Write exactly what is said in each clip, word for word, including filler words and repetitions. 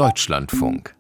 Deutschlandfunk.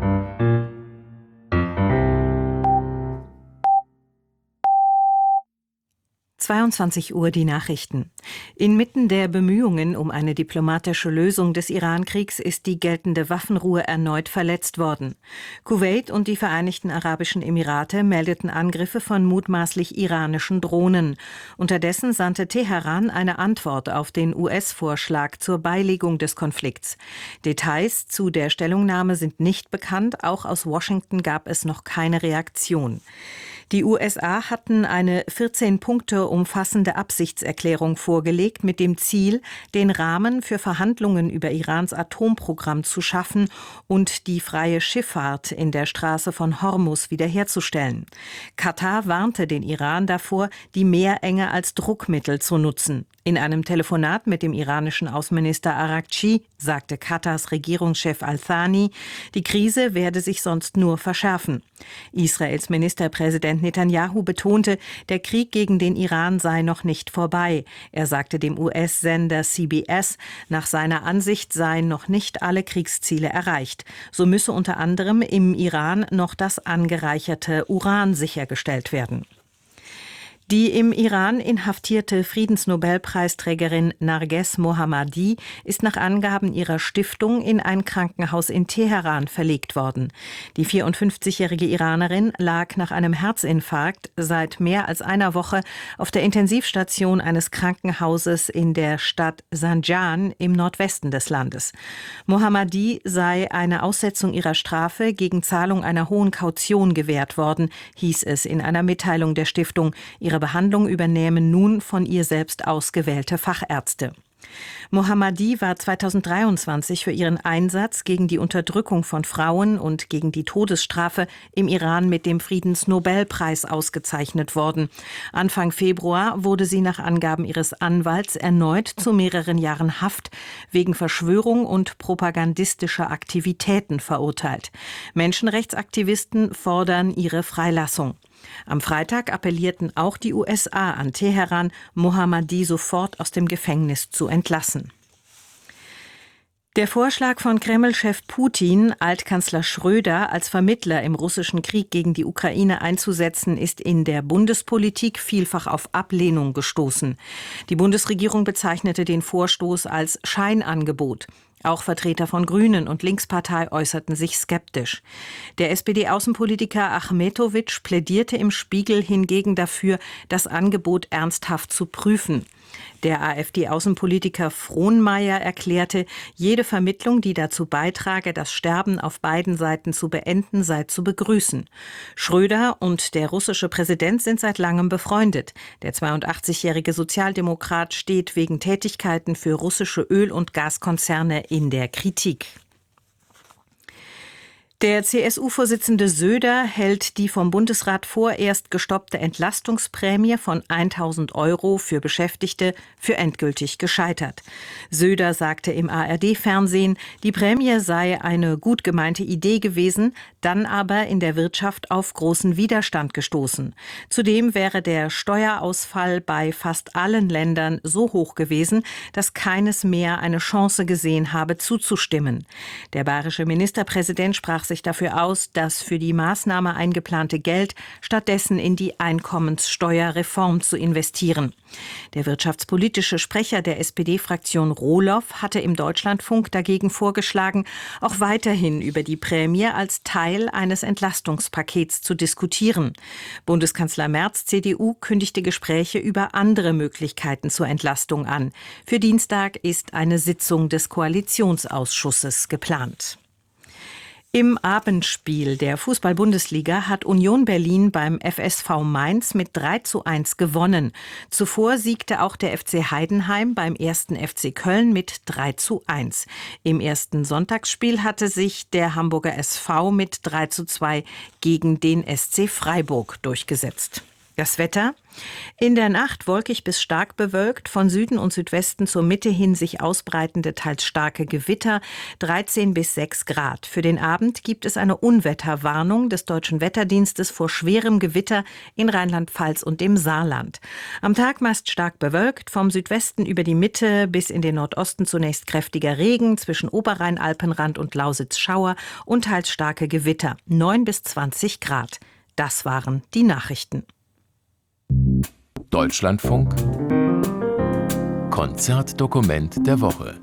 zweiundzwanzig Uhr die Nachrichten. Inmitten der Bemühungen um eine diplomatische Lösung des Iran-Kriegs ist die geltende Waffenruhe erneut verletzt worden. Kuwait und die Vereinigten Arabischen Emirate meldeten Angriffe von mutmaßlich iranischen Drohnen. Unterdessen sandte Teheran eine Antwort auf den U S-Vorschlag zur Beilegung des Konflikts. Details zu der Stellungnahme sind nicht bekannt, auch aus Washington gab es noch keine Reaktion. Die U S A hatten eine vierzehn Punkte umfassende Absichtserklärung vorgelegt mit dem Ziel, den Rahmen für Verhandlungen über Irans Atomprogramm zu schaffen und die freie Schifffahrt in der Straße von Hormuz wiederherzustellen. Katar warnte den Iran davor, die Meerenge als Druckmittel zu nutzen. In einem Telefonat mit dem iranischen Außenminister Araghchi sagte Katars Regierungschef Al-Thani, die Krise werde sich sonst nur verschärfen. Israels Ministerpräsident Netanyahu betonte, der Krieg gegen den Iran sei noch nicht vorbei. Er sagte dem U S-Sender C B S, nach seiner Ansicht seien noch nicht alle Kriegsziele erreicht. So müsse unter anderem im Iran noch das angereicherte Uran sichergestellt werden. Die im Iran inhaftierte Friedensnobelpreisträgerin Narges Mohammadi ist nach Angaben ihrer Stiftung in ein Krankenhaus in Teheran verlegt worden. Die vierundfünfzigjährige Iranerin lag nach einem Herzinfarkt seit mehr als einer Woche auf der Intensivstation eines Krankenhauses in der Stadt Zanjan im Nordwesten des Landes. Mohammadi sei eine Aussetzung ihrer Strafe gegen Zahlung einer hohen Kaution gewährt worden, hieß es in einer Mitteilung der Stiftung. Ihre Behandlung übernehmen nun von ihr selbst ausgewählte Fachärzte. Mohammadi war zweitausenddreiundzwanzig für ihren Einsatz gegen die Unterdrückung von Frauen und gegen die Todesstrafe im Iran mit dem Friedensnobelpreis ausgezeichnet worden. Anfang Februar wurde sie nach Angaben ihres Anwalts erneut zu mehreren Jahren Haft wegen Verschwörung und propagandistischer Aktivitäten verurteilt. Menschenrechtsaktivisten fordern ihre Freilassung. Am Freitag appellierten auch die U S A an Teheran, Mohammadi sofort aus dem Gefängnis zu entlassen. Der Vorschlag von Kreml-Chef Putin, Altkanzler Schröder als Vermittler im russischen Krieg gegen die Ukraine einzusetzen, ist in der Bundespolitik vielfach auf Ablehnung gestoßen. Die Bundesregierung bezeichnete den Vorstoß als Scheinangebot. Auch Vertreter von Grünen und Linkspartei äußerten sich skeptisch. Der S P D-Außenpolitiker Achmetowitsch plädierte im Spiegel hingegen dafür, das Angebot ernsthaft zu prüfen. Der AfD-Außenpolitiker Frohnmayer erklärte, jede Vermittlung, die dazu beitrage, das Sterben auf beiden Seiten zu beenden, sei zu begrüßen. Schröder und der russische Präsident sind seit langem befreundet. Der zweiundachtzigjährige Sozialdemokrat steht wegen Tätigkeiten für russische Öl- und Gaskonzerne in der Kritik. Der C S U-Vorsitzende Söder hält die vom Bundesrat vorerst gestoppte Entlastungsprämie von tausend Euro für Beschäftigte für endgültig gescheitert. Söder sagte im A R D-Fernsehen, die Prämie sei eine gut gemeinte Idee gewesen, dann aber in der Wirtschaft auf großen Widerstand gestoßen. Zudem wäre der Steuerausfall bei fast allen Ländern so hoch gewesen, dass keines mehr eine Chance gesehen habe, zuzustimmen. Der bayerische Ministerpräsident sprach sich dafür aus, das für die Maßnahme eingeplante Geld stattdessen in die Einkommenssteuerreform zu investieren. Der wirtschaftspolitische Sprecher der S P D-Fraktion Rohloff hatte im Deutschlandfunk dagegen vorgeschlagen, auch weiterhin über die Prämie als Teil eines Entlastungspakets zu diskutieren. Bundeskanzler Merz, C D U, kündigte Gespräche über andere Möglichkeiten zur Entlastung an. Für Dienstag ist eine Sitzung des Koalitionsausschusses geplant. Im Abendspiel der Fußball-Bundesliga hat Union Berlin beim F S V Mainz mit drei zu eins gewonnen. Zuvor siegte auch der F C Heidenheim beim ersten F C Köln mit drei zu eins. Im ersten Sonntagsspiel hatte sich der Hamburger S V mit drei zu zwei gegen den S C Freiburg durchgesetzt. Das Wetter: In der Nacht wolkig bis stark bewölkt, von Süden und Südwesten zur Mitte hin sich ausbreitende, teils starke Gewitter, dreizehn bis sechs Grad. Für den Abend gibt es eine Unwetterwarnung des Deutschen Wetterdienstes vor schwerem Gewitter in Rheinland-Pfalz und dem Saarland. Am Tag meist stark bewölkt, vom Südwesten über die Mitte bis in den Nordosten zunächst kräftiger Regen, zwischen Oberrhein, Alpenrand und Lausitz Schauer und teils starke Gewitter, neun bis zwanzig Grad. Das waren die Nachrichten. Deutschlandfunk Konzertdokument der Woche.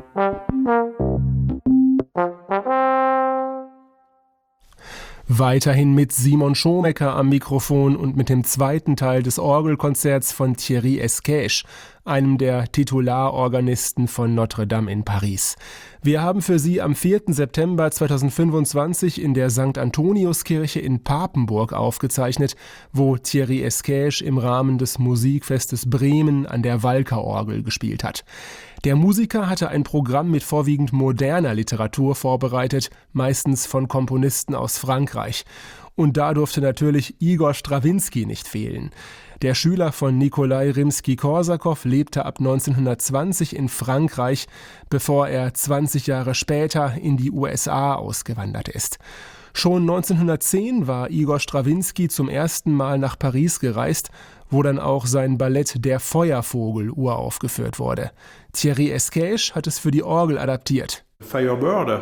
Weiterhin mit Simon Schomecker am Mikrofon und mit dem zweiten Teil des Orgelkonzerts von Thierry Esquèche, einem der Titularorganisten von Notre Dame in Paris. Wir haben für Sie am vierten September zweitausendfünfundzwanzig in der Sankt Antoniuskirche in Papenburg aufgezeichnet, wo Thierry Esquèche im Rahmen des Musikfestes Bremen an der Walker-Orgel gespielt hat. Der Musiker hatte ein Programm mit vorwiegend moderner Literatur vorbereitet, meistens von Komponisten aus Frankreich. Und da durfte natürlich Igor Strawinski nicht fehlen. Der Schüler von Nikolai Rimski-Korsakow lebte ab neunzehnhundertzwanzig in Frankreich, bevor er zwanzig Jahre später in die U S A ausgewandert ist. Schon neunzehnhundertzehn war Igor Strawinski zum ersten Mal nach Paris gereist, wo dann auch sein Ballett Der Feuervogel uraufgeführt wurde. Thierry Esquèche hat es für die Orgel adaptiert. Firebird.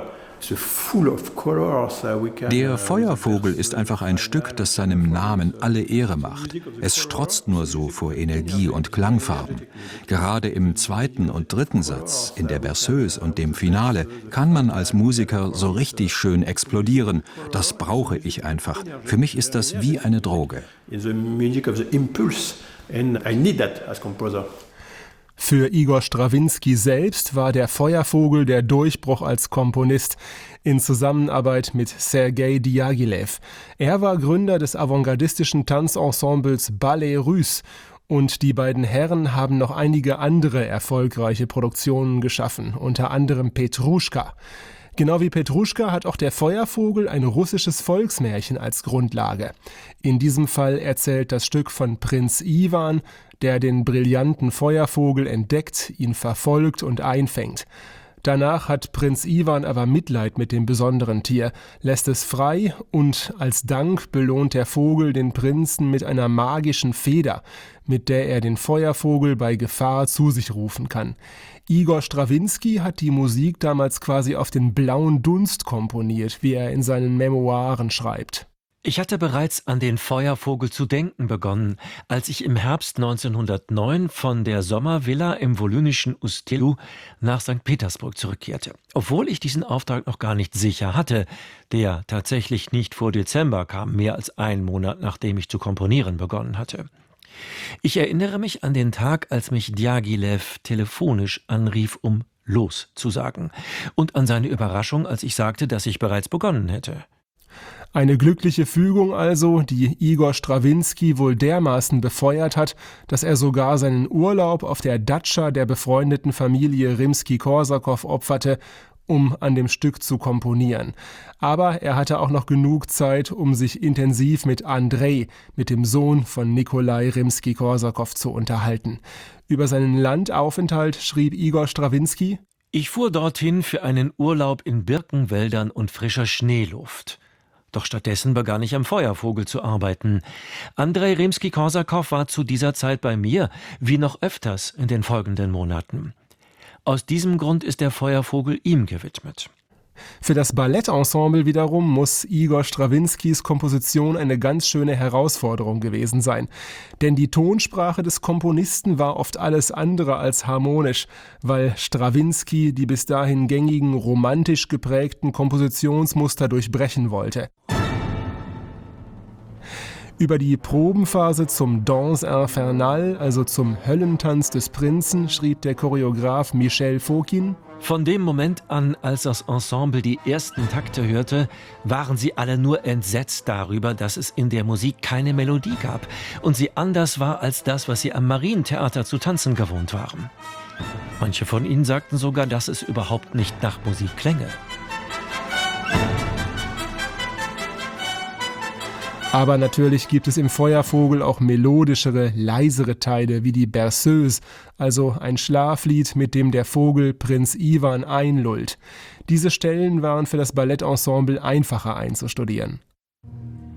Der Feuervogel ist einfach ein Stück, das seinem Namen alle Ehre macht. Es strotzt nur so vor Energie und Klangfarben. Gerade im zweiten und dritten Satz, in der Berceuse und dem Finale, kann man als Musiker so richtig schön explodieren. Das brauche ich einfach. Für mich ist das wie eine Droge. Für Igor Strawinski selbst war der Feuervogel der Durchbruch als Komponist in Zusammenarbeit mit Sergei Diaghilev. Er war Gründer des avantgardistischen Tanzensembles Ballet Russe und die beiden Herren haben noch einige andere erfolgreiche Produktionen geschaffen, unter anderem Petruschka. Genau wie Petruschka hat auch der Feuervogel ein russisches Volksmärchen als Grundlage. In diesem Fall erzählt das Stück von Prinz Iwan, der den brillanten Feuervogel entdeckt, ihn verfolgt und einfängt. Danach hat Prinz Iwan aber Mitleid mit dem besonderen Tier, lässt es frei und als Dank belohnt der Vogel den Prinzen mit einer magischen Feder, mit der er den Feuervogel bei Gefahr zu sich rufen kann. Igor Strawinski hat die Musik damals quasi auf den blauen Dunst komponiert, wie er in seinen Memoiren schreibt. Ich hatte bereits an den Feuervogel zu denken begonnen, als ich im Herbst neunzehnhundertneun von der Sommervilla im volynischen Ustelu nach Sankt Petersburg zurückkehrte. Obwohl ich diesen Auftrag noch gar nicht sicher hatte, der tatsächlich nicht vor Dezember kam, mehr als einen Monat nachdem ich zu komponieren begonnen hatte. Ich erinnere mich an den Tag, als mich Diaghilev telefonisch anrief, um los zu sagen, und an seine Überraschung, als ich sagte, dass ich bereits begonnen hätte. Eine glückliche Fügung also, die Igor Strawinski wohl dermaßen befeuert hat, dass er sogar seinen Urlaub auf der Datscha der befreundeten Familie Rimski-Korsakow opferte, um an dem Stück zu komponieren. Aber er hatte auch noch genug Zeit, um sich intensiv mit Andrei, mit dem Sohn von Nikolai Rimski-Korsakow, zu unterhalten. Über seinen Landaufenthalt schrieb Igor Strawinski: Ich fuhr dorthin für einen Urlaub in Birkenwäldern und frischer Schneeluft. Doch stattdessen begann ich am Feuervogel zu arbeiten. Andrei Rimski-Korsakow war zu dieser Zeit bei mir, wie noch öfters in den folgenden Monaten. Aus diesem Grund ist der Feuervogel ihm gewidmet. Für das Ballettensemble wiederum muss Igor Strawinskis Komposition eine ganz schöne Herausforderung gewesen sein. Denn die Tonsprache des Komponisten war oft alles andere als harmonisch, weil Strawinski die bis dahin gängigen romantisch geprägten Kompositionsmuster durchbrechen wollte. Über die Probenphase zum Danse Infernale, also zum Höllentanz des Prinzen, schrieb der Choreograf Michel Fokine: Von dem Moment an, als das Ensemble die ersten Takte hörte, waren sie alle nur entsetzt darüber, dass es in der Musik keine Melodie gab und sie anders war als das, was sie am Marientheater zu tanzen gewohnt waren. Manche von ihnen sagten sogar, dass es überhaupt nicht nach Musik klänge. Aber natürlich gibt es im Feuervogel auch melodischere, leisere Teile wie die Berceuse, also ein Schlaflied, mit dem der Vogel Prinz Ivan einlullt. Diese Stellen waren für das Ballettensemble einfacher einzustudieren.